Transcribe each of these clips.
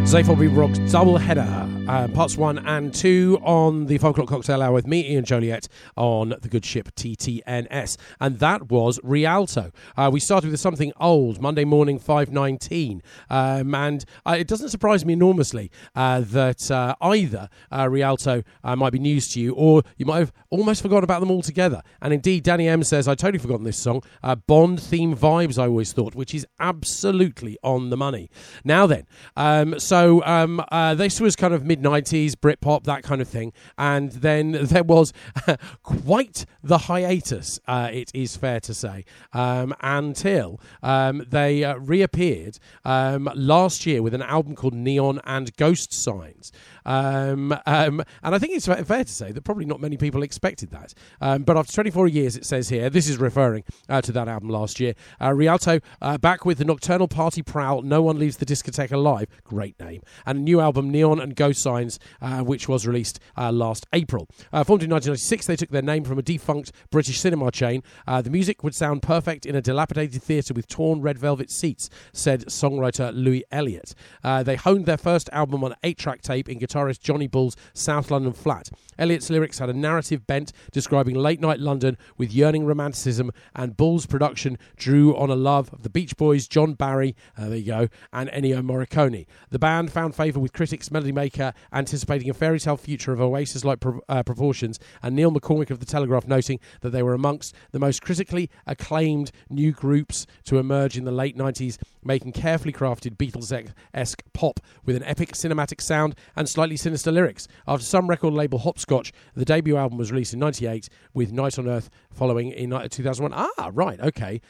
Zayful Rock double header, parts 1 and 2 on the 5 o'clock cocktail hour with me, Ian Joliet, on the good ship TTNS, and that was Rialto. We started with something old, Monday morning 5:19, and it doesn't surprise me enormously that either Rialto might be news to you, or you might have almost forgotten about them altogether. And indeed, Danny M says, I totally forgotten this song. Bond theme vibes, I always thought, which is absolutely on the money. Now then, this was kind of mid-90s, Britpop, that kind of thing. And then there was quite the hiatus, it is fair to say, until they reappeared last year with an album called Neon and Ghost Signs. And I think it's fair to say that probably not many people expected that. But after 24 years, it says here, this is referring to that album last year, Rialto back with the Nocturnal Party Prowl, No One Leaves the Discotheque Alive, great name, and a new album, Neon and Ghost Signs, which was released last April. Formed in 1996, they took their name from a defunct British cinema chain. The music would sound perfect in a dilapidated theatre with torn red velvet seats, said songwriter Louis Elliott. They honed their first album on 8-track tape in guitarist Johnny Bull's South London flat. Elliott's lyrics had a narrative bent describing late-night London with yearning romanticism, and Bull's production drew on a love of the Beach Boys, John Barry, there you go, and Ennio Morricone. The band found favour with critics, Melody Maker anticipating a fairy tale future of Oasis-like proportions, and Neil McCormick of The Telegraph noting that they were amongst the most critically acclaimed new groups to emerge in the late 90s, making carefully crafted Beatles-esque pop with an epic cinematic sound and slightly sinister lyrics. After some record label Hopscotch, the debut album was released in 98, with Night on Earth following in 2001. Ah, right, okay.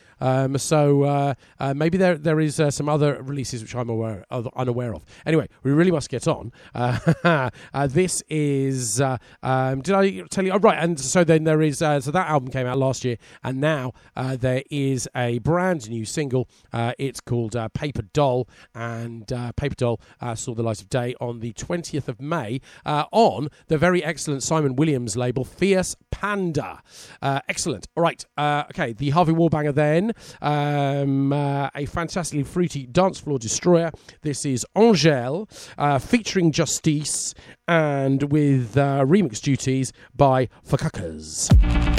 Maybe there is some other releases which I'm unaware of. Anyway, we really must get on. This is... did I tell you? Oh, right, and so then there is... so that album came out last year, and now there is a brand new single. It's called Paper Doll, and Paper Doll saw the light of day on the 20th of May on the very excellent Simon Williams label, Fierce Panda. Excellent. All right. Okay, the Harvey Warbanger then. A fantastically fruity dance floor destroyer. This is Angèle, featuring Justice, and with remix duties by Fakakers.